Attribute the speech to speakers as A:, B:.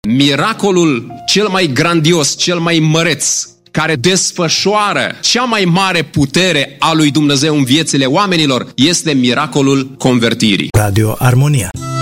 A: Miracolul cel mai grandios, cel mai măreț, care desfășoară cea mai mare putere a lui Dumnezeu în viețile oamenilor, este miracolul convertirii.
B: Radio Armonia.